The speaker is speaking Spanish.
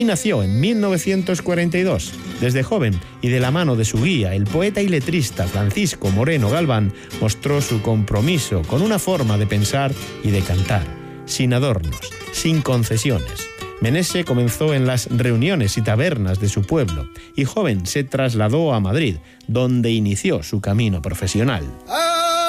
Y nació en 1942. Desde joven y de la mano de su guía, el poeta y letrista Francisco Moreno Galván, mostró su compromiso con una forma de pensar y de cantar, sin adornos, sin concesiones. Meneses comenzó en las reuniones y tabernas de su pueblo y joven se trasladó a Madrid, donde inició su camino profesional.